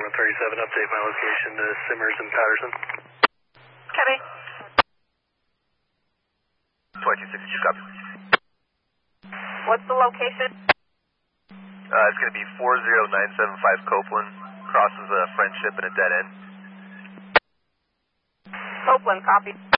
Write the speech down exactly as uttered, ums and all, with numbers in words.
one thirty-seven, update my location to Simmers and Patterson. Copy. twenty-two sixty-two, copy. What's the location? Uh, it's going to be four zero nine seven five Copeland, crosses a Friendship and a dead end. Copeland, copy.